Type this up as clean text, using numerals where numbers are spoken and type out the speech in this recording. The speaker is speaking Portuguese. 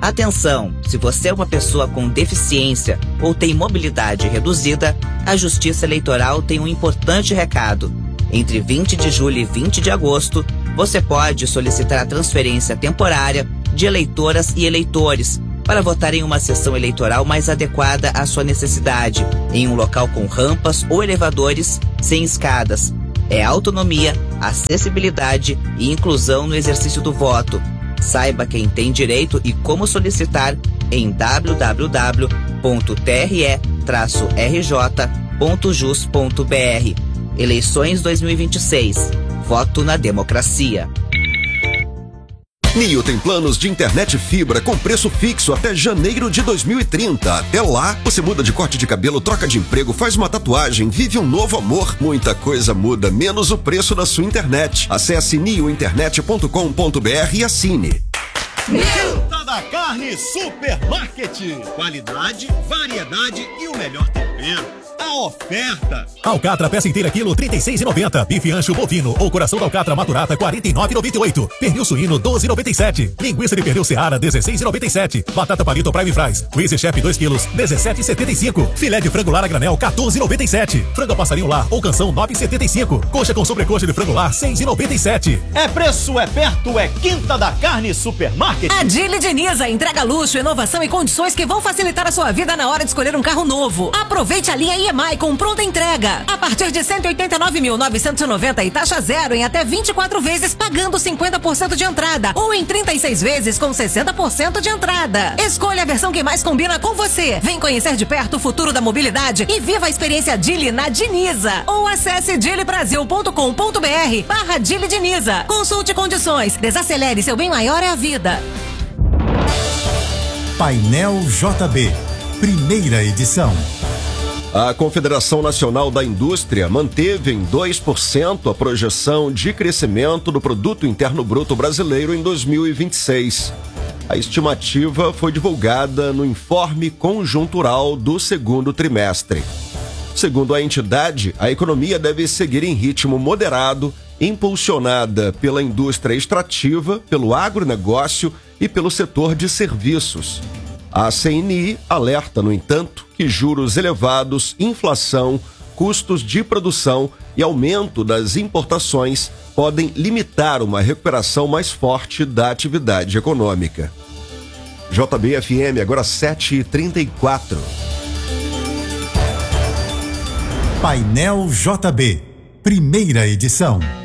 Atenção! Se você é uma pessoa com deficiência ou tem mobilidade reduzida, a Justiça Eleitoral tem um importante recado. Entre 20 de julho e 20 de agosto, você pode solicitar a transferência temporária de eleitoras e eleitores para votar em uma sessão eleitoral mais adequada à sua necessidade, em um local com rampas ou elevadores sem escadas. É autonomia, acessibilidade e inclusão no exercício do voto. Saiba quem tem direito e como solicitar em www.tre-rj.jus.br. Eleições 2026. Voto na democracia. Nio tem planos de internet fibra com preço fixo até janeiro de 2030. Até lá, você muda de corte de cabelo, troca de emprego, faz uma tatuagem, vive um novo amor. Muita coisa muda, menos o preço da sua internet. Acesse niointernet.com.br e assine. Quinta da Carne Supermarket. Qualidade, variedade e o melhor tempero. A oferta. Alcatra peça inteira quilo 36,90. Bife ancho bovino ou coração da alcatra maturata 49,98. Pernil suíno 12,97. Linguiça de pernil Seara 16,97. Batata palito Prime Fries Wizzy Chef 2 quilos 17,75. Filé de frango lar a granel 14,97. Frango a passarinho lar ou canção 9,75. Coxa com sobrecoxa de frango lar 6,97. É preço, é perto, é Quinta da Carne Supermarket. A Dili Diniza entrega luxo, inovação e condições que vão facilitar a sua vida na hora de escolher um carro novo. Aproveite a linha EMI com pronta entrega. A partir de 189.990 e taxa zero em até 24 vezes, pagando 50% de entrada ou em 36 vezes com 60% de entrada. Escolha a versão que mais combina com você. Vem conhecer de perto o futuro da mobilidade e viva a experiência Dili na Diniza. Ou acesse dilibrasil.com.br/Dili Diniza. Consulte condições. Desacelere, seu bem maior é a vida. Painel JB, primeira edição. A Confederação Nacional da Indústria manteve em 2% a projeção de crescimento do Produto Interno Bruto brasileiro em 2026. A estimativa foi divulgada no informe conjuntural do segundo trimestre. Segundo a entidade, a economia deve seguir em ritmo moderado, impulsionada pela indústria extrativa, pelo agronegócio e pelo setor de serviços. A CNI alerta, no entanto, que juros elevados, inflação, custos de produção e aumento das importações podem limitar uma recuperação mais forte da atividade econômica. JB-FM, agora 7h34. Painel JB, primeira edição.